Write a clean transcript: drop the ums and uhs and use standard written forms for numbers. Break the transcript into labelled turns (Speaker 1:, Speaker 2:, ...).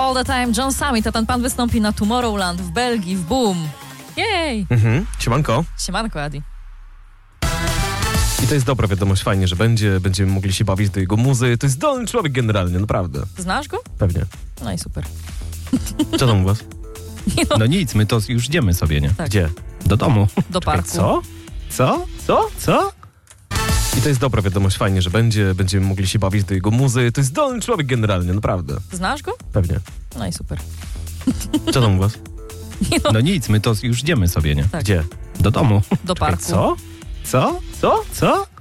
Speaker 1: All the Time, John Summit, a ten pan wystąpi na Tomorrowland w Belgii, w Boom. Jej!
Speaker 2: Siemanko.
Speaker 1: Siemanko, Adi.
Speaker 2: I to jest dobra wiadomość, fajnie, że będziemy mogli się bawić do jego muzy. To jest zdolny człowiek generalnie, naprawdę.
Speaker 1: Znasz go?
Speaker 2: Pewnie.
Speaker 1: No i super.
Speaker 2: Co tam u was?
Speaker 3: No nic, my to już idziemy sobie, nie?
Speaker 1: Tak.
Speaker 2: Gdzie?
Speaker 3: Do domu.
Speaker 1: Do parku.
Speaker 3: Co? Co?
Speaker 2: I to jest dobra wiadomość, fajnie, że będziemy mogli się bawić do jego muzy. To jest zdolny człowiek generalnie, naprawdę.
Speaker 1: Znasz go?
Speaker 2: Pewnie.
Speaker 1: No i super.
Speaker 2: Co tam u was?
Speaker 3: No nic, my to już idziemy sobie, nie?
Speaker 1: Tak.
Speaker 2: Gdzie?
Speaker 3: Do domu.
Speaker 1: Do parku.
Speaker 3: Co?